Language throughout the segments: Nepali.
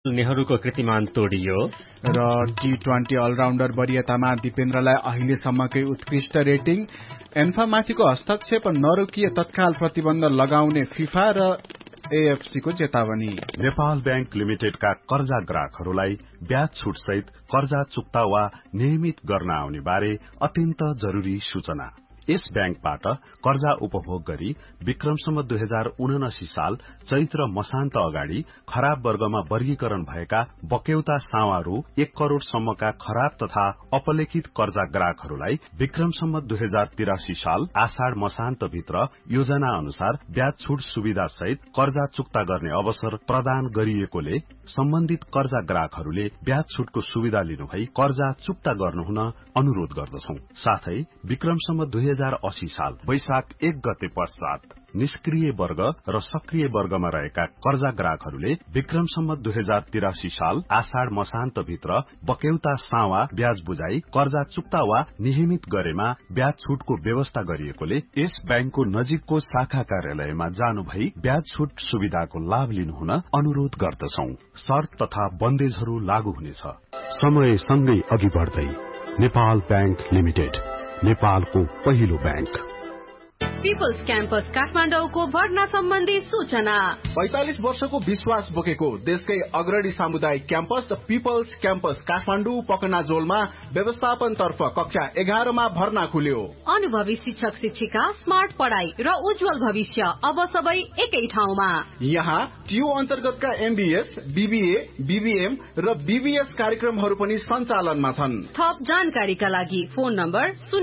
नेहरूको कीर्तिमान तोडियो र T20 अलराउन्डर वरियतामा दिपेन्द्रलाई अहिलेसम्मकै उत्कृष्ट रेटिङ, एन्फामाथिको हस्तक्षेप नरोकिए तत्काल प्रतिबन्ध लगाउने फिफा र AFC को चेतावनी। नेपाल बैंक लिमिटेडका कर्जा ग्राहकहरूलाई ब्याज छुट सहित कर्जा चुक्ता वा नियमित गर्न आउने बारे अत्यन्त जरूरी सूचना। यस बैंकबाट कर्जा उपभोग गरी विक्रमसम्म 2079 साल चैत्र मसान्त अगाडि खराब वर्गमा वर्गीकरण भएका बक्यौता सावा रु 1 करोड़ सम्मका खराब तथा अपलेखित कर्जा ग्राहकहरूलाई विक्रमसम्म 2083 साल आषाढ़ मसान्त भित्र योजना अनुसार ब्याज छुट सुविधा सहित कर्जा चुक्ता गर्ने अवसर प्रदान गरिएकोले सम्बन्धित कर्जा ग्राहकहरूले ब्याज छुटको सुविधा लिनुभई कर्जा चुक्ता गर्नुहुन अनुरोध गर्दछौं। साथै विक्रमसम्म 2080 साल वैशाख 1 गते पश्चात निष्क्रिय वर्ग र सक्रिय वर्गमा रहेका कर्जा ग्राहकहरूले विक्रमसम्म 2083 साल आषाढ़ मसान्त भित्र बक्यौता सावा ब्याज बुझाई कर्जा चुक्ता वा नियमित गरेमा ब्याज छुटको व्यवस्था गरिएकोले यस बैंकको नजिकको शाखा कार्यालयमा जानु भई ब्याज छुट सुविधाको लाभ लिनुहुन अनुरोध गर्दछौं। शर्त तथा बन्देजहरू लागू हुनेछ। समय सँगै अघि बढ्दै नेपाल बैंक लिमिटेड, नेपालको पहिलो बैंक। पीपल्स क्याम्पस काठमाडौँको भर्ना सम्बन्धी सूचना। 45 वर्षको विश्वास बोकेको देशकै अग्रणी सामुदायिक क्याम्पस पीपल्स क्याम्पस काठमाडौँ पकनाजोलमा व्यवस्थापन तर्फ कक्षा 11 मा भर्ना खुल्यो। अनुभवी शिक्षक शिक्षिका, स्मार्ट पढाइ र उज्जवल भविष्य अब सबै एकै ठाउँमा। यहाँ टियु अन्तर्गतका MBS, BBA, BBM र BBS कार्यक्रमहरू पनि सञ्चालनमा छन्। थप जानकारीका लागि फोन नम्बर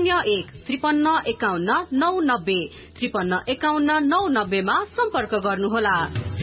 01-5351-990 5351-990 मा सम्पर्क गर्नुहोला।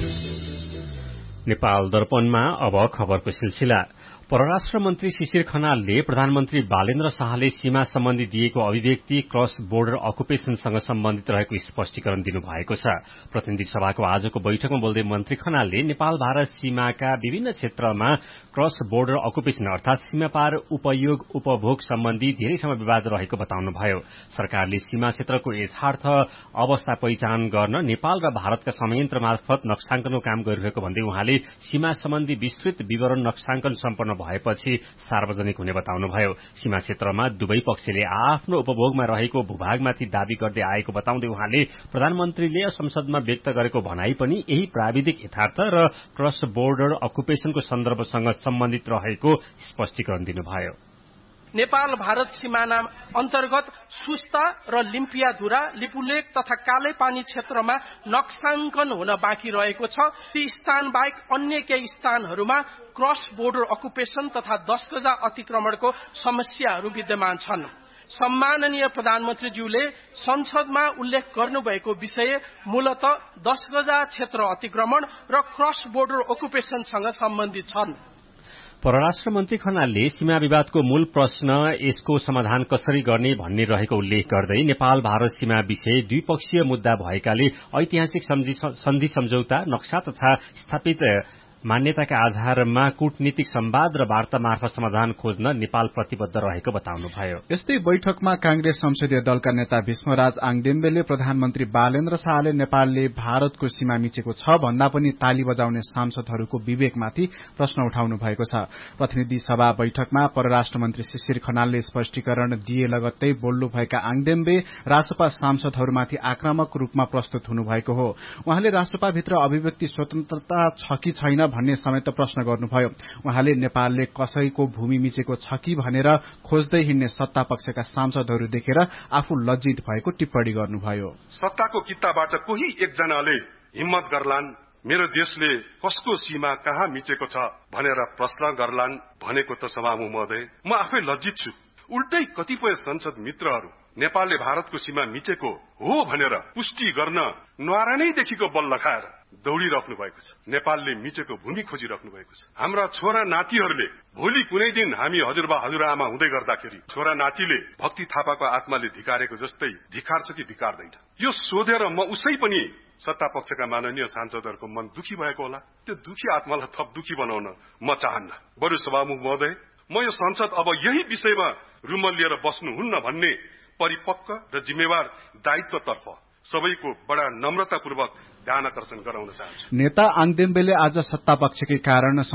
नेपाल दर्पणमा अब खबरको सिलसिला। परराष्ट्र मन्त्री शिशिर खनालले प्रधानमन्त्री बालेन्द्र शाहले सीमा सम्बन्धी दिएको अभिव्यक्ति क्रस बोर्डर अकुपेशनसँग सम्बन्धित रहेको स्पष्टीकरण दिनुभएको छ। प्रतिनिधि सभाको आजको बैठकमा बोल्दै मन्त्री खनालले नेपाल भारत सीमाका विभिन्न क्षेत्रमा क्रस बोर्डर अकुपेशन अर्थात सीमापार उपयोग उपभोग सम्बन्धी धेरै समय विवाद रहेको बताउनुभयो। सरकारले सीमा क्षेत्रको यथार्थ अवस्था पहिचान गर्न नेपाल र भारतका संयन्त्र मार्फत नक्साङ्कनको काम गरिरहेको भन्दै उहाँले सीमा सम्बन्धी विस्तृत विवरण नक्साङ्कन सम्पन्न भएपछि सार्वजनिक हुने बताउनुभयो। सीमा क्षेत्रमा दुवै पक्षले आफ्नो उपभोगमा रहेको भूभागमाथि दावी गर्दै आएको बताउँदै उहाँले प्रधानमन्त्रीले संसदमा व्यक्त गरेको भनाई पनि यही प्राविधिक यथार्थ र क्रस बोर्डर अकुपेशनको सन्दर्भसँग सम्बन्धित रहेको स्पष्टीकरण दिनुभयो। नेपाल भारत सिमाना अन्तर्गत सुस्ता र लिम्पियाधुरा, लिपुलेक तथा कालेपानी क्षेत्रमा नक्साङ्कन हुन बाँकी रहेको छ। ती स्थान बाहेक अन्य केही स्थानहरूमा क्रस बोर्डर अकुपेशन तथा 10 गजा अतिक्रमणको समस्याहरू विद्यमान छन्। सम्माननीय प्रधानमन्त्रीज्यूले संसदमा उल्लेख गर्नुभएको विषय मूलत 10 गजा क्षेत्र अतिक्रमण र क्रस बोर्डर अकुपेशनसँग सम्बन्धित छन्। परराष्ट्र मन्त्री खनालले सीमा विवादको मूल प्रश्न यसको समाधान कसरी गर्ने भन्ने रहेको उल्लेख गर्दै नेपाल भारत सीमा विषय द्विपक्षीय मुद्दा भएकाले ऐतिहासिक सन्धि सम्झौता नक्सा तथा स्थापित मान्यताका आधारमा कूटनीतिक संवाद र वार्ता मार्फत समाधान खोज्न नेपाल प्रतिबद्ध रहेको बताउनुभयो। यस्तै बैठकमा कांग्रेस संसदीय दलका नेता भीष्मराज आङदेम्बेले प्रधानमन्त्री बालेन्द्र शाहले नेपालले भारतको सीमा मिचेको छ भन्दा पनि ताली बजाउने सांसदहरूको विवेकमाथि प्रश्न उठाउनु भएको छ। प्रतिनिधि सभा बैठकमा परराष्ट्र मन्त्री शिशिर खनालले स्पष्टीकरण दिए लगत्तै बोल्नुभएका आङदेम्बे राष्ट्रपा सांसदहरूमाथि आक्रामक रूपमा प्रस्तुत हुनुभएको हो। उहाँले राष्ट्रपाभित्र अभिव्यक्ति स्वतन्त्रता छ कि छैन भन्ने समेत प्रश्न गर्नुभयो। उहाँले नेपालले कसैको भूमि मिचेको छ कि भनेर खोज्दै हिँड्ने सत्ता पक्षका सांसदहरू देखेर आफू लज्जित भएको टिप्पणी गर्नुभयो। सत्ताको कित्ताबाट कोही एकजनाले हिम्मत गर्लान् मेरो देशले कसको सीमा कहाँ मिचेको छ भनेर प्रश्न गर्लान् भनेको त सभामुख महोदय म आफै लज्जित छु। उल्टै कतिपय संसद मित्रहरू नेपालले भारतको सीमा मिचेको हो भनेर पुष्टि गर्न न्वारानैदेखिको बल लखाएर दौडिराख्नु भएको छ। नेपालले मिचेको भूमि खोजिराख्नु भएको छ। हाम्रा छोरा नातिहरूले भोलि कुनै दिन हामी हजुरबा हजुरआमा हुँदै गर्दाखेरि छोरा नातिले भक्ति थापाको आत्माले धिकारेको जस्तै धिकार्छ कि धिकार्दैन यो सोधेर म उसै पनि सत्ता पक्षका माननीय सांसदहरूको मन दुखी भएको होला। त्यो दुखी आत्मालाई थप दुखी बनाउन म चाहन्न। बरु सभामुख महोदय म यो संसद अब यही विषयमा रुमल लिएर बस्नुहुन्न भन्ने परिपक्व र जिम्मेवार दायित्वतर्फ सबैको बडा नम्रतापूर्वक ध्यान आकर्षण गराउन चाहन्छु। नेता आङदेम्बेले आज सत्ता पक्षकै कारण संसदमा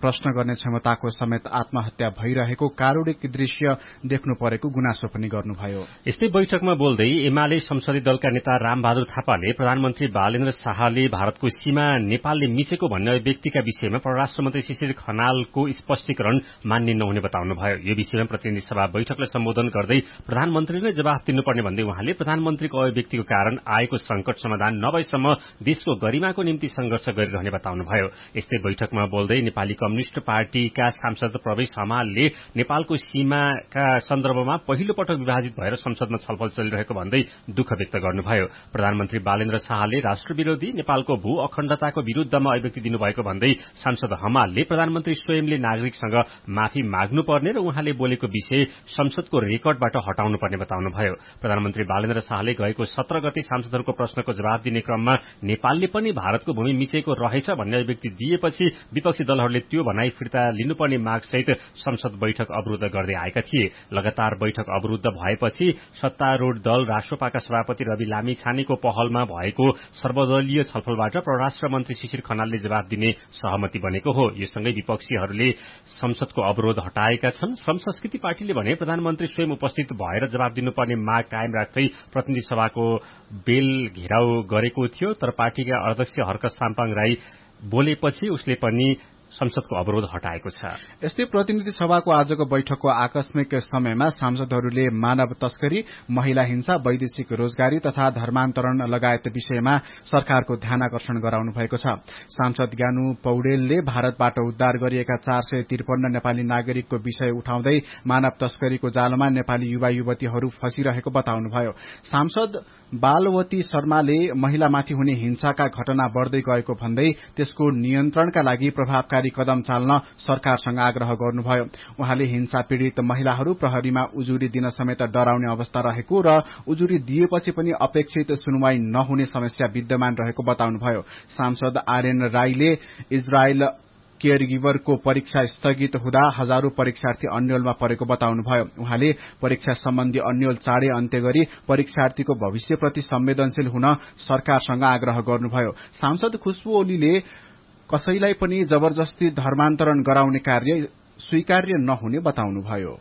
प्रश्न गर्ने क्षमताको समेत आत्महत्या भइरहेको कारुणिक दृश्य देख्नु परेको गुनासो पनि गर्नुभयो। यस्तै बैठकमा बोल्दै एमाले संसदीय दलका नेता रामबहादुर थापाले प्रधानमन्त्री बालेन्द्र शाहले भारतको सीमा नेपालले मिचेको भन्ने व्यक्तिका विषयमा परराष्ट्र मन्त्री शिशिर खनालको स्पष्टीकरण मान्य नहुने बताउनुभयो। यो विषयमा प्रतिनिधि सभा बैठकलाई सम्बोधन गर्दै प्रधानमन्त्रीले जवाफ दिनुपर्ने भन्दै उहाँले प्रधानमन्त्रीको अभिव्यक्तिको कारण आएको संकट समाधान नभएसम्म देशको गरिमाको निम्ति संघर्ष गरिरहने बताउनुभयो। यस्तै बैठकमा बोल्दै नेपाली कम्युनिष्ट पार्टीका सांसद प्रवेश हमालले नेपालको सीमाका सन्दर्भमा पहिलो पटक विभाजित भएर संसदमा छलफल चलिरहेको भन्दै दुःख व्यक्त गर्नुभयो। प्रधानमन्त्री बालेन्द्र शाहले राष्ट्र विरोधी नेपालको भू अखण्डताको विरूद्धमा अभिव्यक्ति दिनुभएको भन्दै सांसद हमालले प्रधानमन्त्री स्वयंले नागरिकसँग माफी माग्नुपर्ने र उहाँले बोलेको विषय संसदको रेकर्डबाट हटाउनुपर्ने बताउनुभयो। प्रधानमन्त्री बालेन्द्र शाहले गएको 17 गते सांसदहरूको प्रश्नको जवाब दिने क्रममा नेपालले पनि भारतको भूमि मिचेको रहेछ भन्ने अभिव्यक्ति दिएपछि विपक्षी दलहरूले त्यो भनाई फिर्ता लिनुपर्ने मागसहित संसद बैठक अवरुद्ध गर्दै आएका थिए। लगातार बैठक अवरुद्ध भएपछि सत्तारूढ़ दल राष्ट्रपाका सभापति रवि लामिछानेको पहलमा भएको सर्वदलीय छलफलबाट परराष्ट्र मन्त्री शिशिर खनालले जवाफ दिने सहमति बनेको हो। यो सँगै विपक्षीहरूले संसदको अवरोध हटाएका छन्। श्रम संस्कृति पार्टीले भने प्रधानमन्त्री स्वयं उपस्थित भएर जवाफ दिनुपर्ने माग कायम राख्दै प्रतिनिधि सभाको बेल घेराउ गरेको थियो, तर पार्टीका अध्यक्ष हर्क साम्पाङ राई बोलेपछि उसले पनि संसदको अवरोध हटाएको छ। यस्तै प्रतिनिधि सभाको आजको बैठकको आकस्मिक समयमा सांसदहरूले मानव तस्करी, महिला हिंसा, वैदेशिक रोजगारी तथा धर्मान्तरण लगायत विषयमा सरकारको ध्यान आकर्षण गराउनु भएको छ। सांसद ज्ञानु पौडेलले भारतबाट उद्धार गरिएका 453 नेपाली नागरिकको विषय उठाउँदै मानव तस्करीको जालमा नेपाली युवा युवतीहरू फँसिरहेको बताउनुभयो। सांसद बालवती शर्माले महिलामाथि हुने हिंसाका घटना बढ़दै गएको भन्दै त्यसको नियन्त्रणका लागि प्रभावकारी कदम चाल्न सरकारसँग आग्रह गर्नुभयो। उहाँले हिंसा पीड़ित महिलाहरू प्रहरीमा उजुरी दिन समेत डराउने अवस्था रहेको र उजुरी दिएपछि पनि अपेक्षित सुनवाई नहुने समस्या विद्यमान रहेको बताउनुभयो। सांसद आरएन राईले इजरायल केयरगिभरको परीक्षा स्थगित हुँदा हजारौं परीक्षार्थी अन्यलमा परेको बताउनुभयो। उहाँले परीक्षा सम्बन्धी अन्यल चाँडै अन्त्य गरी परीक्षार्थीको भविष्यप्रति संवेदनशील हुन सरकारसँग आग्रह गर्नुभयो। सांसद खुशबु ओलीले कसैलाई पनि जबरजस्ती धर्मान्तरण गराउने कार्य स्वीकार्य नहुने बताउनुभयो।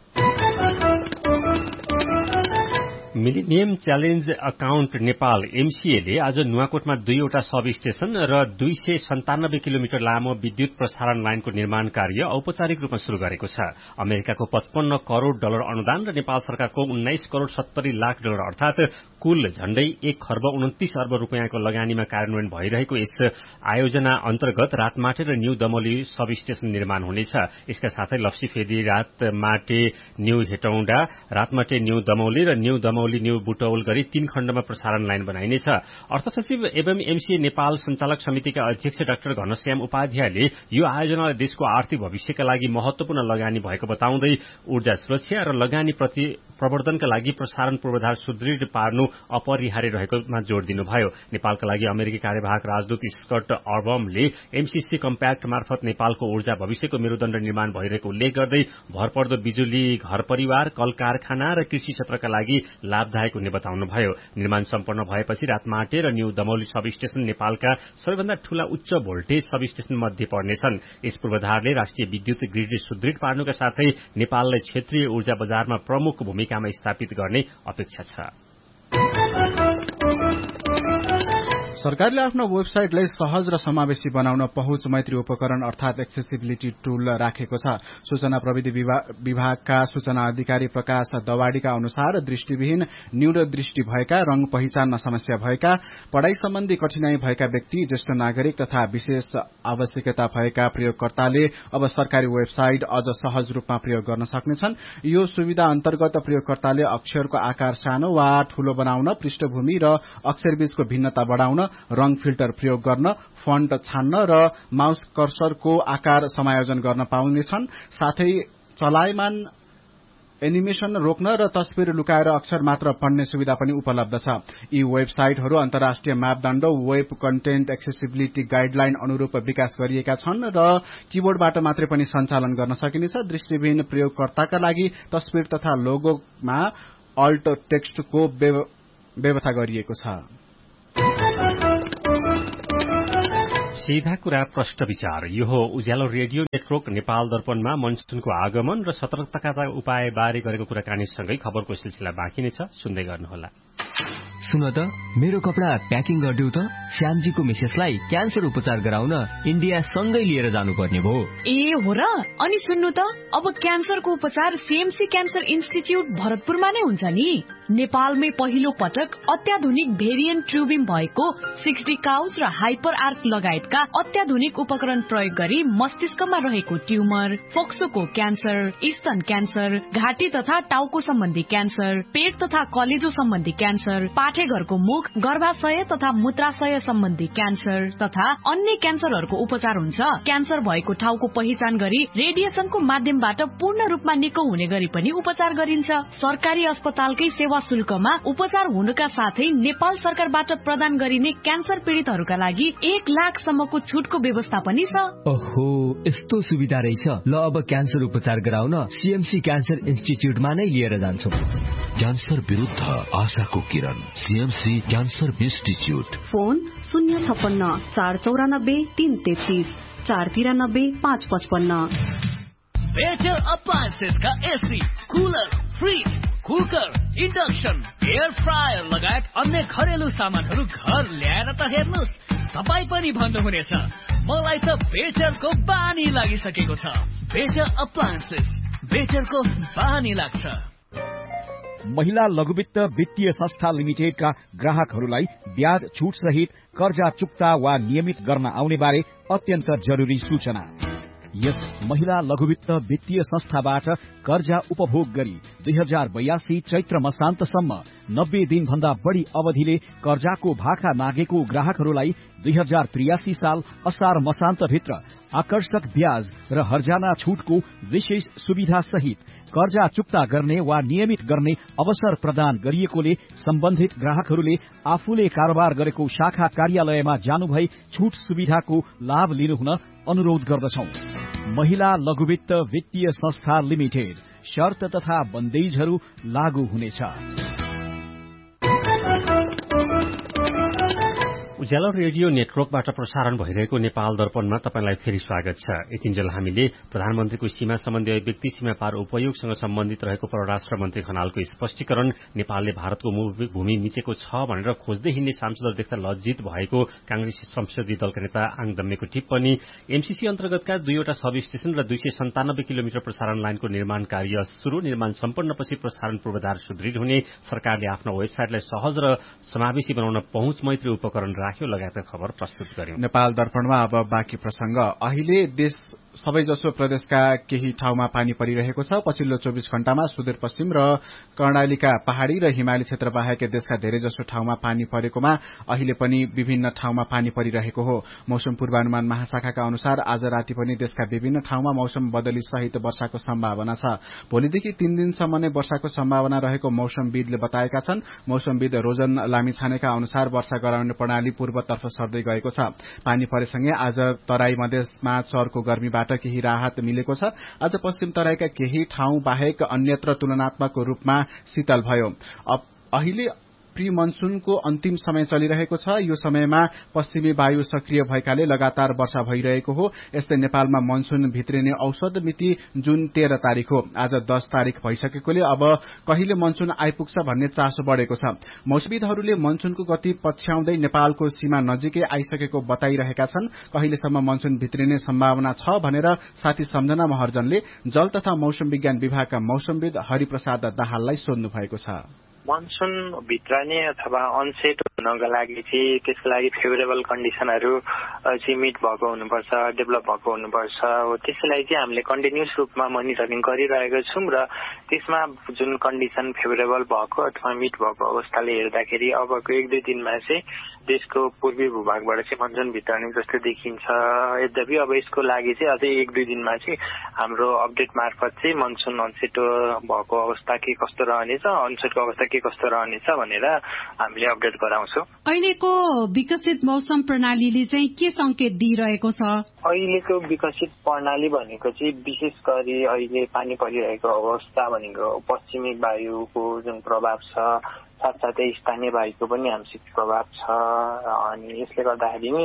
मिलेनियम च्यालेन्ज अकाउन्ट नेपाल एमसीएले आज नुवाकोटमा 2वटा सब स्टेशन र 297 किलोमिटर लामो विद्युत प्रसारण लाइनको निर्माण कार्य औपचारिक रूपमा शुरू गरेको छ। अमेरिकाको 55 करोड़ डलर अनुदान र नेपाल सरकारको 19 करोड़ 70 लाख डलर अर्थात कुल झण्डै 1 खर्ब 29 अर्ब रुपियाँको लगानीमा कार्यान्वयन भइरहेको यस आयोजना अन्तर्गत रातमाटे र न्यू दमौली सब स्टेशन निर्माण हुनेछ। यसका साथै लप्सीफेदी, रातमाटे, न्यू हेटौँडा, रातमाटे, न्यू दमौली र न्यू दमौली न्यू बुटौल गरी 3 खण्डमा प्रसारण लाइन बनाइनेछ। अर्थ सचिव एवं एमसीए नेपाल सञ्चालक समितिका अध्यक्ष डाक्टर घनश्याम उपाध्यायले यो आयोजनाले देशको आर्थिक भविष्यका लागि महत्वपूर्ण लगानी भएको बताउँदै ऊर्जा सुरक्षा र लगानी प्रति प्रवर्धनका लागि प्रसारण पूर्वाधार सुदृढ पार्नु अपरिहार्य रहेकोमा जोड़ दिनुभयो। नेपालका लागि अमेरिकी कार्यवाहक राजदूत स्कट अर्बमले एमसीसी कम्प्याक्ट मार्फत नेपालको ऊर्जा भविष्यको मेरुदण्ड निर्माण भइरहेको उल्लेख गर्दै भरपर्दो बिजुली घर परिवार, कल कारखाना र कृषि क्षेत्रका लागि लाभदायक हुने बताउनुभयो। निर्माण सम्पन्न भएपछि रातमाटे र न्यू दमौली सब स्टेशन नेपालका सबैभन्दा ठूला उच्च भोल्टेज सब स्टेशन मध्ये पर्नेछन्। यस पूर्वाधारले राष्ट्रिय विद्युत ग्रिड सुदृढ पार्नुका साथै नेपाललाई क्षेत्रीय ऊर्जा बजारमा प्रमुख भूमिकामा स्थापित गर्ने अपेक्षा छ। सरकारले आफ्नो वेबसाइटलाई सहज र समावेशी बनाउन पहुँच मैत्री उपकरण अर्थात एक्सेसिबिलिटी टूल राखेको छ। सूचना प्रविधि विभागका सूचना अधिकारी प्रकाश दवाडीका अनुसार दृष्टिविहीन, न्यून दृष्टि भएका, रंग पहिचानमा समस्या भएका, पढ़ाई सम्बन्धी कठिनाई भएका व्यक्ति, ज्येष्ठ नागरिक तथा विशेष आवश्यकता भएका प्रयोगकर्ताले अब सरकारी वेबसाइट अझ सहज रूपमा प्रयोग गर्न सक्नेछन्। यो सुविधा अन्तर्गत प्रयोगकर्ताले अक्षरको आकार सानो वा ठूलो बनाउन, पृष्ठभूमि र अक्षरबीचको भिन्नता बढ़ाउन, रंग फिल्टर प्रयोग गर्न, फन्ट छान्न र माउस कर्सरको आकार समायोजन गर्न पाउनेछन्। साथै चलायमान एनिमेशन रोक्न र तस्बिर लुकाएर अक्षर मात्र पढ्ने सुविधा पनि उपलब्ध छ। यी वेबसाइटहरू अन्तर्राष्ट्रिय मापदण्ड वेब कन्टेन्ट एक्सेसिबिलिटी गाइडलाइन अनुरूप विकास गरिएका छन् र कीबोर्डबाट मात्रै पनि सञ्चालन गर्न सकिनेछ। दृष्टिविहीन प्रयोगकर्ताका लागि तस्बिर तथा लोगोमा अल्ट टेक्स्टको व्यवस्था गरिएको छ। सीधा कुरा प्रश्न विचार। यो हो उज्यालो रेडियो नेटवर्क नेपाल दर्पणमा मनसुनको आगमन र सतर्कताका उपाय बारे गरेको कुराकानीसँगै खबरको सिलसिला बाँकी नै छ, सुन्दै गर्नुहोला। सुन त, मेरो कपडा प्याकिङ गरिदेऊ त। श्यामजीको मिसेसलाई क्यान्सर उपचार गराउन इन्डिया सँगै लिएर जानुपर्ने भयो। ए हो र? अनि सुन्नु त, अब क्यान्सरको उपचार सीएमसी क्यान्सर इन्स्टिच्युट भरतपुरमा नै हुन्छ नि। नेपालमै पहिलो पटक अत्याधुनिक भेरिएन्ट ट्युबिम भएको 60 काउज र हाइपर आर्क लगायतका अत्याधुनिक उपकरण प्रयोग गरी मस्तिष्कमा रहेको ट्युमर, फोक्सोको क्यान्सर, स्तन क्यान्सर, घाँटी तथा टाउको सम्बन्धी क्यान्सर, पेट तथा कलेजो सम्बन्धी क्यान्सर, पाठेघरको मुख, गर्भाशय तथा मूत्राशय सम्बन्धी क्यान्सर तथा अन्य क्यान्सरहरूको उपचार हुन्छ। क्यान्सर भएको ठाउँको पहिचान गरी रेडिएसनको माध्यमबाट पूर्ण रूपमा निको हुने गरी पनि उपचार गरिन्छ। सरकारी अस्पतालकै सेवा शुल्कमा उपचार हुनुका साथै नेपाल सरकारबाट प्रदान गरिने क्यान्सर पीड़ितहरूका लागि 1 लाखसम्मको छुटको व्यवस्था पनि छ। ओहो, यस्तो सुविधा रहेछ। ल, अब क्यान्सर उपचार गराउन सीएमसी क्यान्सर इन्स्टिच्युटमा नै लिएर जान्छौं। क्यान्सर विरुद्ध आशाको किरण, CMC cancer institute. Phone 056 494 333 493 555। Better अप्लायन्सेसका AC, cooler, fridge, cooker, induction, air fryer लगायत अन्य घरेलु सामानहरू घर ल्याएर त हेर्नुहोस्, तपाई पनि भन्नुहुनेछ मलाई त बेटरको बानी लागिसकेको छ। बेटर अप्लायन्सेस, बेटरको बानी लाग्छ। महिला लघुवित्त वित्तीय संस्था लिमिटेडका ग्राहकहरूलाई ब्याज छुट सहित कर्जा चुक्ता वा नियमित गर्न आउने बारे अत्यन्त जरुरी सूचना। यस महिला लघुवित्त वित्तीय संस्थाबाट कर्जा उपभोग गरी 2082 चैत्र मसान्तसम्म 90 दिनभन्दा बढ़ी अवधिले कर्जाको भाका मागेको ग्राहकहरूलाई 2083 साल असार मसान्तभित्र आकर्षक ब्याज र हर्जाना छुटको विशेष सुविधा सहित कर्जा चुक्ता गर्ने वा नियमित गर्ने अवसर प्रदान गरिएकोले सम्बन्धित ग्राहकहरूले आफूले कारोबार गरेको शाखा कार्यालयमा जानुभई छुट सुविधाको लाभ लिनुहुन अनुरोध गर्दछौं। महिला लघुवित्त वित्तीय संस्था लिमिटेड। शर्त तथा बन्देजहरू लागू हुनेछ। उज्यालो रेडियो नेटवर्कबाट प्रसारण भइरहेको नेपाल दर्पणमा तपाईलाई फेरि स्वागत छ। यतिन्जेल हामीले प्रधानमन्त्रीको सीमा सम्बन्धी अभिव्यक्ति सीमा पार उपयोगसँग सम्बन्धित रहेको परराष्ट्र मन्त्री खनालको स्पष्टीकरण, नेपालले भारतको भूमि मिचेको छ भनेर खोज्दै हिँड्ने सांसदहरू देख्दा लज्जित भएको कांग्रेस संसदीय दलका नेता आङ दम्मेको टिप्पणी, एमसीसी अन्तर्गतका 2वटा सब स्टेशन र 297 किलोमिटर प्रसारण लाइनको निर्माण कार्य शुरू, निर्माण सम्पन्नपछि प्रसारण पूर्वाधार सुदृढ हुने, सरकारले आफ्नो वेबसाइटलाई सहज र समावेशी बनाउन पहुँच मैत्री उपकरण राख्यो लगायतका खबर प्रस्तुत गर्यौं। नेपाल दर्पणमा अब बाँकी प्रसंग। अहिले देश सबैजसो प्रदेशका केही ठाउँमा पानी परिरहेको छ। पछिल्लो 24 घण्टामा सुदूरपश्चिम र कर्णालीका पहाड़ी र हिमाली क्षेत्र बाहेक देशका धेरैजसो ठाउँमा पानी परेकोमा अहिले पनि विभिन्न ठाउँमा पानी परिरहेको हो। मौसम पूर्वानुमान महाशाखाका अनुसार आज राति पनि देशका विभिन्न ठाउँमा मौसम बदली सहित वर्षाको सम्भावना छ। भोलिदेखि 3 दिनसम्म नै वर्षाको सम्भावना रहेको मौसमविदले बताएका छन्। मौसमविद रोजन लामिछानेका अनुसार वर्षा गराउने प्रणाली पूर्वतर्फ सर्दै गएको छ। पानी परेसँगै आज तराई मधेसमा चरको गर्मीबाट केही राहत मिलेको छ। आज पश्चिम तराईका केही ठाउँ बाहेक अन्यत्र तुलनात्मक रूपमा शीतल भयो। अहिले प्री मनसूनको अन्तिम समय चलिरहेको छ। यो समयमा पश्चिमी वायु सक्रिय भएकाले लगातार वर्षा भइरहेको हो। यस्तै नेपालमा मनसून भित्रिने औसत मिति जुन 13 तारिक हो। आज 10 तारिक भइसकेकोले अब कहिले मनसून आइपुग्छ भन्ने चासो बढेको छ। मौसमविदहरूले मनसूनको गति पछ्याउँदै नेपालको सीमा नजिकै आइसकेको बताइरहेका छन्। कहिलेसम्म मनसून भित्रिने सम्भावना छ भनेर साथी सम्झना महर्जनले जल तथा मौसम विज्ञान विभागका मौसमविद हरिप्रसाद दाहाललाई सोध्नु भएको छ। मनसून भित्रने अथवा अनसेट हुनको लागि चाहिँ त्यसको लागि फेभरेबल कन्डिसनहरू चाहिँ मिट भएको हुनुपर्छ, डेभलप भएको हुनुपर्छ। त्यसको लागि चाहिँ हामीले कन्टिन्युस रूपमा मोनिटरिङ गरिरहेको छौँ र त्यसमा जुन कन्डिसन फेभरेबल भएको अथवा मिट भएको अवस्थाले हेर्दाखेरि अबको 1-2 दिनमा चाहिँ देशको पूर्वी भूभागबाट चाहिँ मनसून भित्रने जस्तो देखिन्छ। यद्यपि अब यसको लागि चाहिँ अझै 1-2 दिनमा चाहिँ हाम्रो अपडेट मार्फत चाहिँ मनसून अनसेट भएको अवस्था के कस्तो रहनेछ, अनसेटको अवस्था के कस्तो रहनेछ भनेर हामीले अपडेट गराउँछौँ। अहिलेको विकसित मौसम प्रणालीले चाहिँ के संकेत दिइरहेको छ? अहिलेको विकसित प्रणाली भनेको चाहिँ विशेष गरी अहिले पानी परिरहेको अवस्था भनेको पश्चिमी वायुको जुन प्रभाव छ, साथसाथै स्थानीय वायुको पनि आंशिक प्रभाव छ। अनि यसले गर्दाखेरि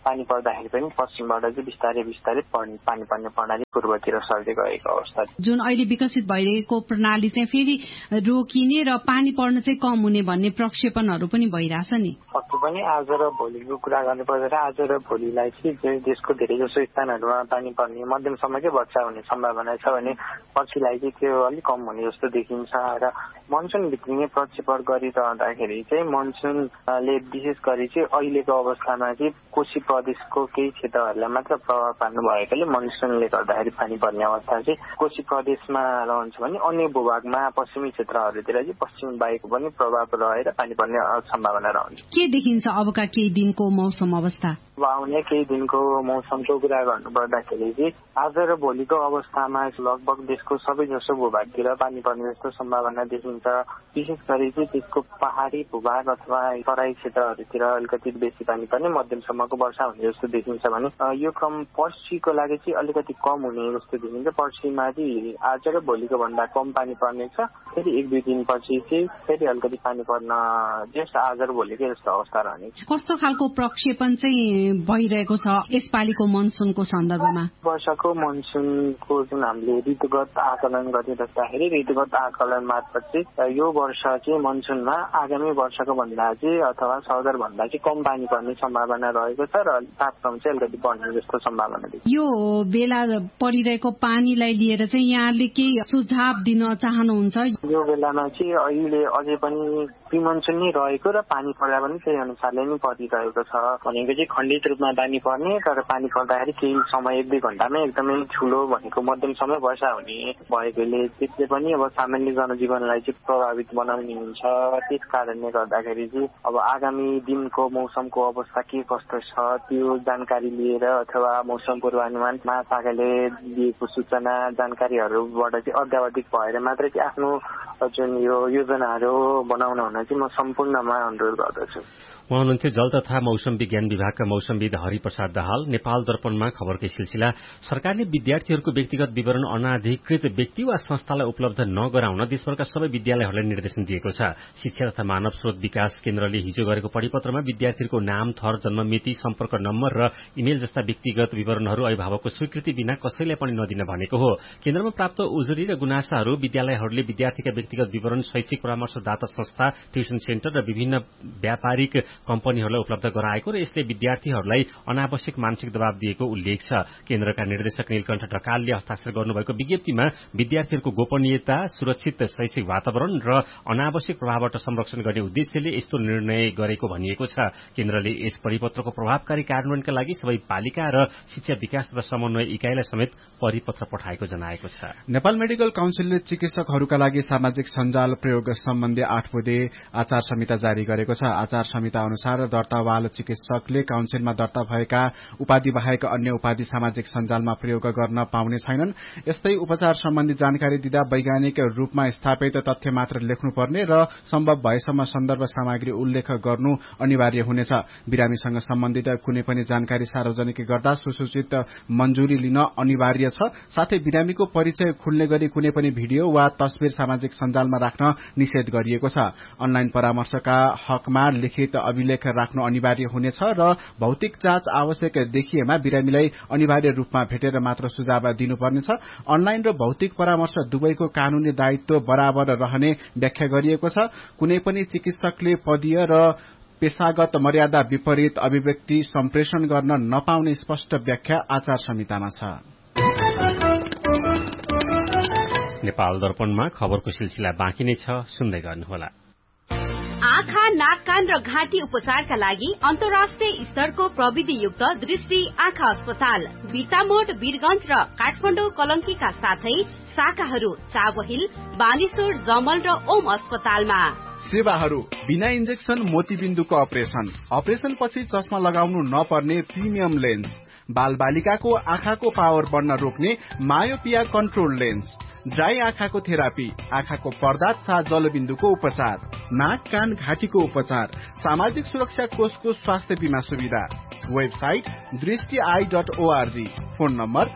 पानी पर्दाखेरि पनि पश्चिमबाट चाहिँ बिस्तारै बिस्तारै पानी पर्ने प्रणाली पूर्वतिर सर्दै गएको अवस्था। जुन अहिले विकसित भइरहेको प्रणाली चाहिँ फेरि रोकिने र पानी पर्न चाहिँ कम हुने भन्ने प्रक्षेपणहरू पनि भइरहेछ नि। पक्कै पनि आज र भोलिको कुरा गर्नुपर्दा आज र भोलिलाई चाहिँ देशको धेरै जसो स्थानहरूमा पानी पर्ने मध्यमसम्मकै वर्षा हुने सम्भावना छ भने पछिलाई चाहिँ त्यो अलिक कम हुने जस्तो देखिन्छ र मनसुन भित्रिने प्रक्षेपण गरिरहँदाखेरि चाहिँ मनसुनले विशेष गरी चाहिँ अहिलेको अवस्थामा चाहिँ कोशी प्रदेशको केही क्षेत्रहरूलाई मात्र प्रभाव पार्नु भएकोले मनसुनले गर्दाखेरि पानी पर्ने अवस्था चाहिँ कोशी प्रदेशमा रहन्छ भने अन्य भूभागमा पश्चिमी क्षेत्रहरूतिर चाहिँ पश्चिम वायुको पनि प्रभाव रहेर पानी पर्ने सम्भावना रहन्छ। के देखिन्छ अबका केही दिनको मौसम अवस्था? आउने केही दिनको मौसमको कुरा गर्नुपर्दाखेरि चाहिँ आज र भोलिको अवस्थामा लगभग देशको सबै जसो भूभागतिर पानी पर्ने जस्तो सम्भावना देखिन्छ। विशेष गरी चाहिँ त्यसको पहाडी भूभाग अथवा तराई क्षेत्रहरूतिर अलिकति बेसी पानी पर्ने मध्यमसम्मको वर्षा हुने जस्तो देखिन्छ भने यो क्रम पर्सिको लागि चाहिँ अलिकति कम हुने जस्तो देखिन्छ। पर्सिमा चाहिँ आज र भोलिको भन्दा कम पानी पर्ने छ। फेरि 1-2 दिनपछि चाहिँ फेरि अलिकति पानी पर्न जस्ट आज र भोलिकै जस्तो अवस्था रहने। कस्तो खालको प्रक्षेपण चाहिँ भइरहेको छ यसपालिको मनसुनको सन्दर्भमा? वर्षको मनसुनको जुन हामीले ऋतुगत आकलन गरिराख्दाखेरि ऋतुगत आकलन मार्फत चाहिँ यो वर्ष चाहिँ मनसुनमा आगामी वर्षको भन्दा चाहिँ अथवा सदर भन्दा चाहिँ कम पानी पर्ने सम्भावना रहेको छ र तापक्रम चाहिँ अलिकति बढ्ने जस्तो सम्भावना देखिन्छ। यो बेला परिरहेको पानीलाई लिएर चाहिँ यहाँले केही सुझाव दिन चाहनुहुन्छ? यो बेलामा चाहिँ अहिले अझै पनि प्रिमनसुन नै रहेको र पानी पर्दा पनि त्यही अनुसारले नै परिरहेको छ। भनेको चाहिँ खण्डित रूपमा पानी पर्ने तर पानी पर्दाखेरि केही समय 1-2 घण्टामै एकदमै ठुलो भनेको मध्यम समय वर्षा हुने भएकोले त्यसले पनि अब सामान्य जनजीवनलाई चाहिँ प्रभावित बनाउने हुन्छ। त्यस कारणले गर्दाखेरि चाहिँ अब आगामी दिनको मौसमको अवस्था के कस्तो छ त्यो जानकारी लिएर अथवा मौसम पूर्वानुमान महाशाखाले दिएको सूचना जानकारीहरूबाट चाहिँ अध्यावधिक भएर मात्रै चाहिँ आफ्नो जुन यो योजनाहरू बनाउन हुन चाहिँ म सम्पूर्णमा अनुरोध गर्दछु। उहाँ हुनुहुन्थ्यो जल तथा मौसम विज्ञान विभागका मौसमविद हरिप्रसाद दाहाल। नेपाल दर्पणमा खबरकै सिलसिला। सरकारले विद्यार्थीहरूको व्यक्तिगत विवरण अनाधिकृत व्यक्ति वा संस्थालाई उपलब्ध नगराउन देशभरका सबै विद्यालयहरूलाई निर्देशन दिएको छ। शिक्षा तथा मानव स्रोत विकास केन्द्रले हिजो गरेको परिपत्रमा विद्यार्थीहरूको नाम, थर, जन्ममिति, सम्पर्क नम्बर र इमेल जस्ता व्यक्तिगत विवरणहरू अभिभावकको स्वीकृति बिना कसैलाई पनि नदिन भनेको हो। केन्द्रमा प्राप्त उजुरी र गुनासाहरू विद्यालयहरूले विद्यार्थीका व्यक्तिगत विवरण शैक्षिक परामर्शदाता संस्था, ट्युसन सेन्टर र विभिन्न व्यापारिक कम्पनीहरूलाई उपलब्ध गराएको र यसले विद्यार्थीहरूलाई अनावश्यक मानसिक दबाव दिएको उल्लेख छ। केन्द्रका निर्देशक नीलकण्ठ ढकालले हस्ताक्षर गर्नुभएको विज्ञप्तिमा विद्यार्थीहरूको गोपनीयता, सुरक्षित शैक्षिक वातावरण र अनावश्यक प्रभावबाट संरक्षण गर्ने उद्देश्यले यस्तो निर्णय गरेको भनिएको छ। केन्द्रले यस परिपत्रको प्रभावकारी कार्यान्वयनका लागि सबै पालिका र शिक्षा विकास तथा समन्वय इकाइलाई समेत परिपत्र पठाएको जनाएको छ। नेपाल मेडिकल काउन्सिलले चिकित्सकहरूका लागि सामाजिक सञ्जाल प्रयोग सम्बन्धी 8 बुँदे आचार संहिता जारी गरेको छ। आचार संहिता अनुसार दर्तावाल चिकित्सकले काउन्सिलमा दर्ता भएका उपाधि बाहेक अन्य उपाधि सामाजिक सञ्जालमा प्रयोग गर्न पाउने छैनन्। यस्तै उपचार सम्बन्धी जानकारी दिँदा वैज्ञानिक रूपमा स्थापित तथ्य मात्र लेख्नुपर्ने र सम्भव भएसम्म सन्दर्भ सामग्री उल्लेख गर्नु अनिवार्य हुनेछ। बिरामीसँग सम्बन्धित कुनै पनि जानकारी सार्वजनिक गर्दा सुसूचित मञ्जुरी लिन अनिवार्य छ। साथै बिरामीको परिचय खुल्ने गरी कुनै पनि भिडियो वा तस्बिर सामाजिक सञ्जालमा राख्न निषेध गरिएको छ। अनलाइन परामर्शका हकमा लिखित अभिलेख राख्नु अनिवार्य हुनेछ र भौतिक जाँच आवश्यक देखिएमा बिरामीलाई अनिवार्य रूपमा भेटेर मात्र सुझाव दिनुपर्नेछ। अनलाइन र भौतिक परामर्श दुवैको कानूनी दायित्व बराबर रहने व्याख्या गरिएको छ। कुनै पनि चिकित्सकले पदीय र पेशागत मर्यादा विपरीत अभिव्यक्ति सम्प्रेषण गर्न नपाउने स्पष्ट व्याख्या आचार संहितामा छ। नेपाल दर्पणमा खबरको सिलसिला बाँकी नै छ, सुन्दै गर्नुहोला। आँखा, नाक, कान र घाँटी उपचारका लागि अन्तर्राष्ट्रिय स्तरको प्रविधियुक्त दृष्टि आँखा अस्पताल बिर्तामोड, वीरगंज र काठमाडौँ कलंकीका साथै शाखाहरू चाबहिल, बानेश्वर, जमल र ओम अस्पतालमा। सेवाहरू बिना इन्जेक्सन मोतीबिन्दुको अपरेशन पछि चस्मा लगाउनु नपर्ने प्रिमियम लेन्स, बाल बालिकाको आँखाको पावर बढ्न रोक्ने मायोपिया कन्ट्रोल लेन्स, ड्राई आँखाको थेरापी, आँखाको पर्दा तथा जलबिन्दुको उपचार, नाक, कान, घाँटीको उपचार, सामाजिक सुरक्षा कोषको स्वास्थ्य बीमा सुविधा। Website दृष्टि.org, phone number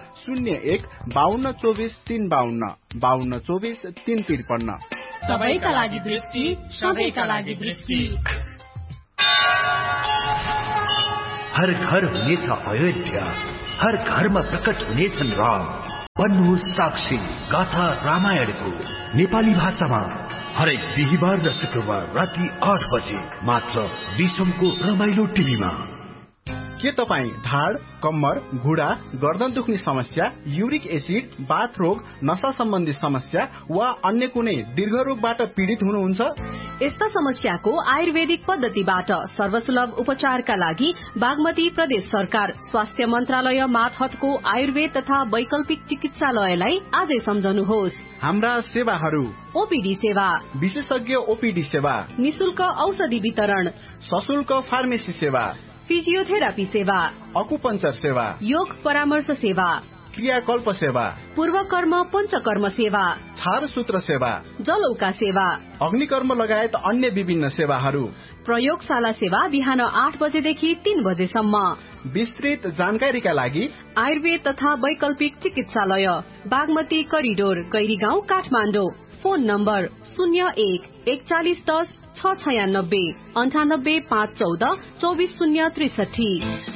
01-5224-352, 5224-353। सबैका लागि दृष्टि, सबैका लागि दृष्टि। हर घर हुनेछ अयोध्या, हर घरमा प्रकट हुनेछन् राम। बन्नुहोस् साक्षी गाथा रामायणको नेपाली भाषामा हरेक बिहिबार र शुक्रबार राति 8 बजे मात्र विश्वको रमाइलो टिभीमा। के तपाईँ ढाड, कम्मर, घुँडा, गर्दन दुख्ने समस्या, युरिक एसिड, बाथ रोग, नशा सम्बन्धी समस्या वा अन्य कुनै दीर्घ रोगबाट पीड़ित हुनुहुन्छ? यस्ता समस्याको आयुर्वेदिक पद्धतिबाट सर्वसुलभ उपचारका लागि बागमती प्रदेश सरकार स्वास्थ्य मन्त्रालय मातहतको आयुर्वेद तथा वैकल्पिक चिकित्सालयलाई आजै सम्झनुहोस्। हाम्रा सेवाहरू: ओपीडी सेवा, विशेषज्ञ ओपीडी सेवा, निशुल्क औषधि वितरण, सशुल्क फार्मेसी सेवा, फिजियोथेरापी सेवा, अकुपञ्चर सेवा, योग परामर्श सेवा, क्रियाकल्प सेवा, पूर्वकर्म पञ्चकर्म सेवा, छारसूत्र सेवा, जलौका सेवा, अग्निकर्म लगायत अन्य विभिन्न सेवाहरू। प्रयोगशाला सेवा बिहान 8 बजेदेखि 3 बजेसम्म। विस्तृत जानकारीका लागि आयुर्वेद तथा वैकल्पिक चिकित्सालय, Bagmati corridor, Gairigaun, Kathmandu. Phone number 01-4110 696 98 514 24063।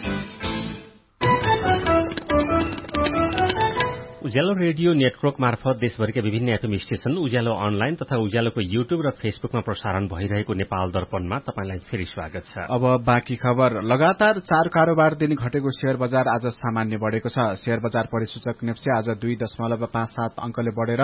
उज्यालो रेडियो नेटवर्क मार्फत देशभरिका विभिन्न एफएम स्टेशन, उज्यालो अनलाइन तथा उज्यालोको युट्युब र फेसबुकमा प्रसारण भइरहेको नेपाल दर्पणमा तपाईलाई फेरि स्वागत छ। अब बाँकी खबर। लगातार 4 कारोबार दिन घटेको शेयर बजार आज सामान्य बढेको छ। शेयर बजार परिसूचक नेप्से आज 2.57 अंकले बढेर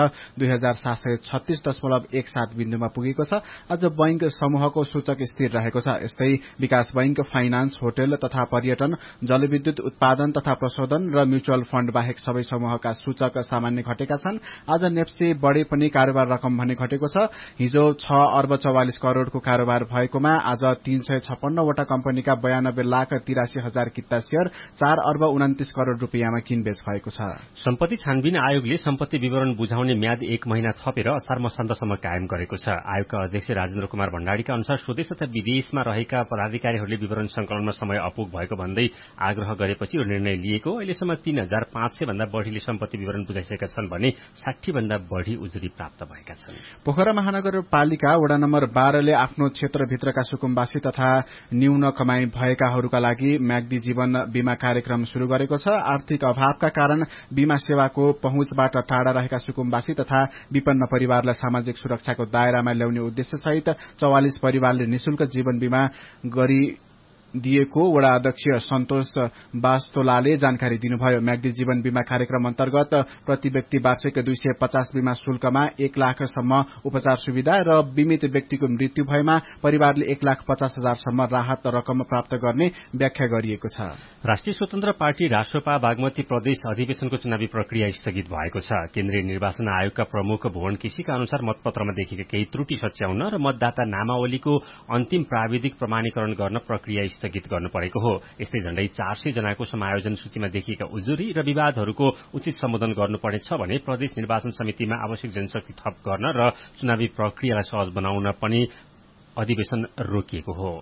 2736.17 बिन्दुमा पुगेको छ। आज बैंक समूहको सूचक स्थिर रहेको छ। यस्तै विकास बैंक, फाइनान्स, होटल तथा पर्यटन, जलविद्युत उत्पादन तथा प्रशोधन र म्युचुअल फण्ड बाहेक सबै समूहका सूचक सामान्य घटेका छन्। आज नेप्से बढे पनि कारोबार रकम भने घटेको छ। हिजो 6 अर्ब 44 करोड़को कारोबार भएकोमा आज 356 वटा कम्पनीका 92,83,000 किता शेयर 4 अर्ब 29 करोड़ रुपियाँमा किनबेच भएको छ। सम्पत्ति छानबिन आयोगले सम्पत्ति विवरण बुझाउने म्याद 1 महिना थपेर असार मसान्तसम्म कायम गरेको छ। आयोगका अध्यक्ष राजेन्द्र कुमार भण्डारीका अनुसार स्वदेश तथा विदेशमा रहेका पदाधिकारीहरूले विवरण संकलनमा समय अपुग भएको भन्दै आग्रह गरेपछि यो निर्णय लिएको। अहिलेसम्म 3,500 भन्दा बढ़ीले सम्पत्ति विवरण बुझाइसकेका छन् भने 60 भन्दा बढ़ी उजुरी प्राप्त भएका छन्। पोखरा महानगरपालिका वडा नम्बर 12 ले आफ्नो क्षेत्रभित्रका सुकुम्बासी तथा न्यून कमाई भएकाहरूका लागि म्याग्दी जीवन बीमा कार्यक्रम शुरू गरेको छ। आर्थिक अभावका कारण बीमा सेवाको पहुँचबाट टाढा रहेका सुकुम्बासी तथा विपन्न परिवारलाई सामाजिक सुरक्षाको दायरामा ल्याउने उद्देश्यसहित 44 परिवारले निशुल्क जीवन बीमा गरी दिएको वडा अध्यक्ष सन्तोष बास्तोलाले जानकारी दिनुभयो। म्याग्दी जीवन बीमा कार्यक्रम अन्तर्गत प्रति व्यक्ति वार्षिक 250 बीमा शुल्कमा 1 लाखसम्म उपचार सुविधा र बीमित व्यक्तिको मृत्यु भएमा परिवारले 1,50,000 सम्म राहत रकम प्राप्त गर्ने व्याख्या गरिएको छ। राष्ट्रिय स्वतन्त्र पार्टी रासोपा बागमती प्रदेश अधिवेशनको चुनावी प्रक्रिया स्थगित भएको छ। केन्द्रीय निर्वाचन आयोगका प्रमुख भुवन केसीका अनुसार मतपत्रमा देखिएका केही त्रुटि सच्याउन र मतदाता नामावलीको अन्तिम प्राविधिक प्रमाणीकरण गर्न प्रक्रिया स्थगित गर्नु परेको हो। यस्तै झण्डै 400 जनाको समायोजन सूचीमा देखिएका उजुरी र विवादहरूको उचित सम्बोधन गर्नुपर्नेछ भने प्रदेश निर्वाचन समितिमा आवश्यक जनशक्ति थप गर्न र चुनावी प्रक्रियालाई सहज बनाउन पनि अधिवेशन रोकिएको हो।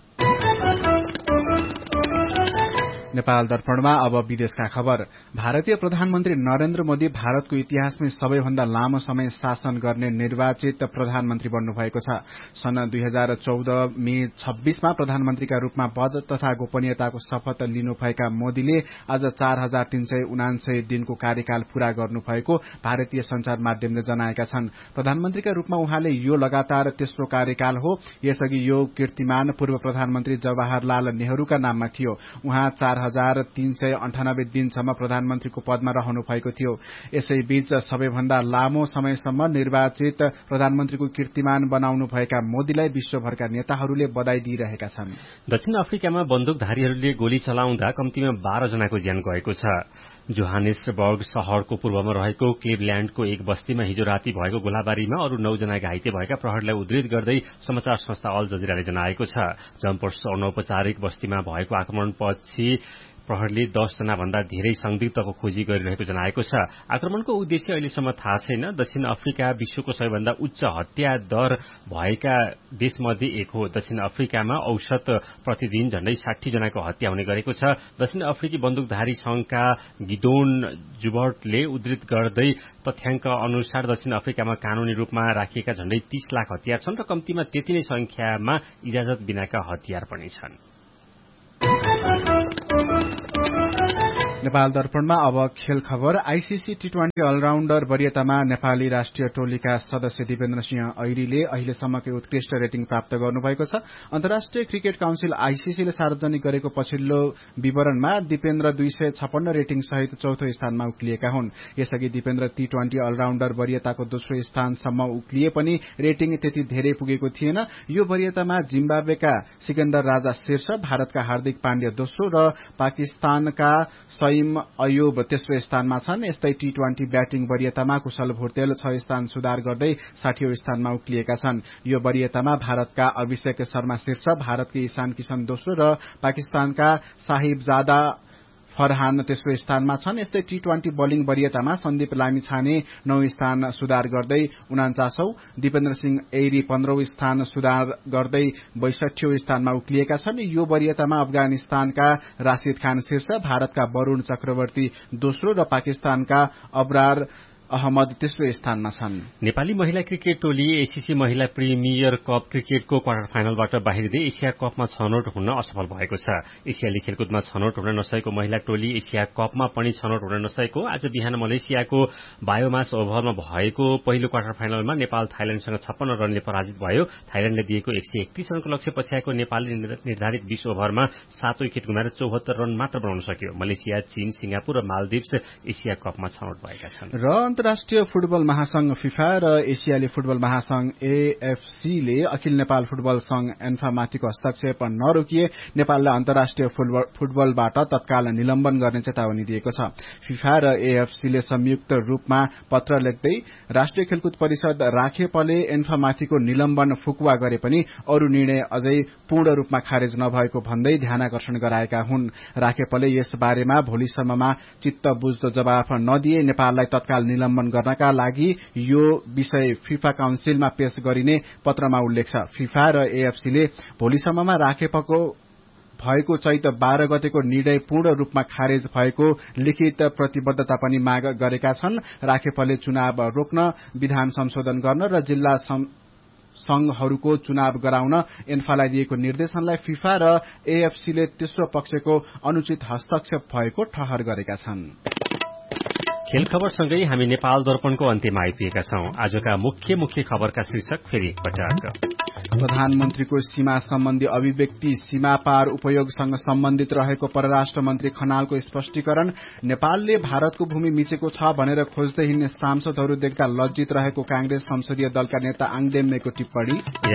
नेपाल दर्पणमा अब विदेशका खबर। भारतीय प्रधानमन्त्री नरेन्द्र मोदी भारतको इतिहासमै सबैभन्दा लामो समय शासन गर्ने निर्वाचित प्रधानमन्त्री बन्नुभएको छ। सन् 2014 मे 26मा प्रधानमन्त्रीका रूपमा पद तथा गोपनीयताको शपथ लिनुभएका मोदीले आज 4379 दिनको कार्यकाल पूरा गर्नुभएको भारतीय संचार माध्यमले जनाएका छन्। प्रधानमन्त्रीका रूपमा उहाँले यो लगातार तेस्रो कार्यकाल हो। यसअघि यो कीर्तिमान पूर्व प्रधानमन्त्री जवाहरलाल नेहरूका नाममा थियो। उहाँ 4398 दिनसम्म प्रधानमन्त्रीको पदमा रहनु भएको थियो। यसैबीच सबैभन्दा लामो समयसम्म निर्वाचित प्रधानमन्त्रीको कीर्तिमान बनाउनु भएका मोदीलाई विश्वभरका नेताहरूले बधाई दिइरहेका छन्। दक्षिण अफ्रिकामा बन्दुकधारीहरूले गोली चलाउँदा कम्तीमा 12 जनाको ज्यान गएको छ। जोहानेसबर्ग शहरको पूर्वमा रहेको क्लिभल्याण्डको एक बस्तीमा हिजो राति भएको गोलाबारीमा अरू 9 जना घाइते भएका प्रहरीलाई उद्धृत गर्दै समाचार संस्था अल जजिराले जनाएको छ। जम्पर्स अनौपचारिक बस्तीमा भएको आक्रमणपछि प्रहरीले 10 जना भन्दा धेरै संदिग्धको खोजी गरिरहेको जनाएको छ। आक्रमणको उद्देश्य अहिलेसम्म थाहा छैन। दक्षिण अफ्रिका विश्वको सबैभन्दा उच्च हत्या दर भएका देशमध्ये एक हो। दक्षिण अफ्रिकामा औसत प्रतिदिन झण्डै 60 जनाको हत्या हुने गरेको छ। दक्षिण अफ्रिकी बन्दुकधारी संघका गिडोन जुबर्टले उद्धृत गर्दै तथ्याङ्क अनुसार दक्षिण अफ्रिकामा कानूनी रूपमा राखिएका झण्डै 30 लाख हतियार छन् र कम्तीमा त्यति नै संख्यामा इजाजत बिनाका हतियार पनि छन्। नेपाल दर्पणमा अब खेल खबर। आईसीसी टी20 अलराउण्डर वरियतामा नेपाली राष्ट्रिय टोलीका सदस्य दिपेन्द्र सिंह ऐरीले अहिलेसम्मकै उत्कृष्ट रेटिङ प्राप्त गर्नुभएको छ। अन्तर्राष्ट्रिय क्रिकेट काउन्सिल आईसीसीले सार्वजनिक गरेको पछिल्लो विवरणमा दिपेन्द्र 256 रेटिङ सहित चौथो स्थानमा उक्लिएका हुन्। यसअघि दिपेन्द्र टी20 अलराउण्डर वरियताको दोस्रो स्थानसम्म उक्लिए पनि रेटिङ त्यति धेरै पुगेको थिएन। यो वरियतामा जिम्बाब्वेका सिकन्दर राजा शीर्ष, भारतका हार्दिक पाण्ड्य दोस्रो र पाकिस्तानका सईम अयूब तेस्रो स्थानमा छन्। यस्तै टी20 ब्याटिङ वरियतामा कुशल भुर्तेल 6 स्थान सुधार गर्दै 60औं स्थानमा उक्लिएका छन्। यो वरियतामा भारतका अभिषेक शर्मा शीर्ष, भारतकी ईशान किशन दोस्रो र पाकिस्तानका साहिबजादा फरहान तेस्रो स्थानमा छन्। यस्तै टी20 बोलिङ वरियतामा सन्दीप लामिछाने 9 स्थान सुधार गर्दै 49औं, दिपेन्द्र सिंह ऐरी 15औं स्थान सुधार गर्दै 62औं स्थानमा उक्लिएका छन्। यो वरियतामा अफगानिस्तानका राशिद खान शीर्ष, भारतका वरूण चक्रवर्ती दोस्रो र पाकिस्तानका अबरार अहमद तेस्रो स्थानमा छन्। नेपाली महिला क्रिकेट टोली एसीसी महिला प्रिमियर कप क्रिकेटको क्वार्टर फाइनलबाट बाहिरिँदै एसिया कपमा छनौट हुन असफल भएको छ। एसियाली खेलकुदमा छनौट हुन नसकेको महिला टोली एसिया कपमा पनि छनौट हुन नसकेको आज बिहान मलेसियाको बायोमास ओभरमा भएको पहिलो क्वार्टर फाइनलमा नेपाल थाइल्याण्डसँग 56 रनले पराजित भयो। थाइल्याण्डले दिएको 131 रनको लक्ष्य पछ्याएको नेपालले निर्धारित 20 ओभरमा 7 विकेट गुमाएर 74 रन मात्र बनाउन सक्यो। मलेसिया, चीन, सिंगापुर र मालदिप्स एसिया कपमा छनौट भएका छन्। अन्तर्राष्ट्रिय फुटबल महासंघ फिफा र एसियाली फुटबल महासंघ एएफसीले अखिल नेपाल फुटबल संघ एन्फामाथिको हस्तक्षेप नरोकिए नेपाललाई अन्तर्राष्ट्रिय फुटबलबाट तत्काल निलम्बन गर्ने चेतावनी दिएको छ। फिफा र एएफसीले संयुक्त रूपमा पत्र लेख्दै राष्ट्रिय खेलकुद परिषद राखेपले एन्फामाथिको निलम्बन फुकुवा गरे पनि अरू निर्णय अझै पूर्ण रूपमा खारेज नभएको भन्दै ध्यानाकर्षण गराएका हुन्। राखेपले यस बारेमा भोलिसम्ममा चित्त बुझ्दो जवाफ नदिए नेपाललाई तत्काल निलम्बन गर्नका लागि यो विषय फिफा काउन्सिलमा पेश गरिने पत्रमा उल्लेख छ। फिफा र एएफसीले भोलिसम्ममा राखेपको भएको चैत 12 गतेको निर्णय पूर्ण रूपमा खारेज भएको लिखित प्रतिबद्धता पनि माग गरेका छन्। राखेपले चुनाव रोक्न, विधान संशोधन गर्न र जिल्ला संघहरूको चुनाव गराउन एन्फालाई दिएको निर्देशनलाई फिफा र एएफसीले तेस्रो पक्षको अनुचित हस्तक्षेप भएको ठहर गरेका छन्। खेल खबरसँगै हामी नेपाल दर्पणको अन्त्यमा आइपुगेका छौं। आजका मुख्य खबरका शीर्षक फेरि एकपटक। प्रधानमन्त्रीको सीमा सम्बन्धी अभिव्यक्ति सीमा पार उपयोगसँग सम्बन्धित रहेको परराष्ट्र मन्त्री खनालको स्पष्टीकरण। नेपालले भारतको भूमि मिचेको छ भनेर खोज्दै हिँड्ने सांसदहरू देख्दा लज्जित रहेको कांग्रेस संसदीय दलका नेता आङदेम्मेको टिप्पणी।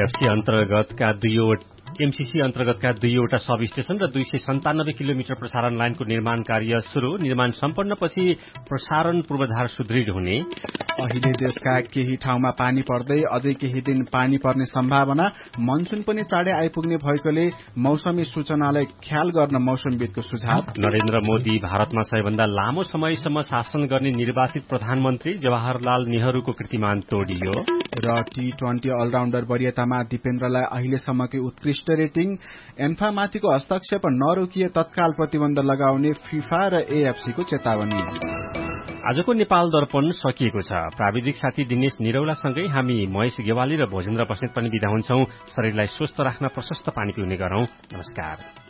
एमसीसी अन्तर्गतका 2वटा सब स्टेशन र 297 किलोमिटर प्रसारण लाइनको निर्माण कार्य शुरू। निर्माण सम्पन्नपछि प्रसारण पूर्वाधार सुदृढ हुने। अहिले देशका केही ठाउँमा पानी पर्दै अझै केही दिन पानी पर्ने सम्भावना। मनसुन पनि चाँडै आइपुग्ने भएकोले मौसमी सूचनालाई ख्याल गर्न मौसमविदको सुझाव। नरेन्द्र मोदी भारतमा सबैभन्दा लामो समयसम्म शासन गर्ने निर्वाचित प्रधानमन्त्री जवाहरलाल नेहरूको कीर्तिमान तोडियो। र टी20 अलराउण्डर वरियतामा दिपेन्द्रलाई अहिलेसम्मकै उत्कृष्ट रेटिङ। एन्फामाथिको हस्तक्षेप नरोकिए तत्काल प्रतिबन्ध लगाउने फिफा र एएफसीको चेतावनी। आजको नेपाल दर्पण सकिएको छ। प्राविधिक साथी दिनेश निरौलासँगै हामी महेश गेवाली र भोजेन्द्र बस्नेत पनि बिदा हुन्छौं। शरीरलाई स्वस्थ राख्न प्रशस्त पानी पिउने गरौं। नमस्कार।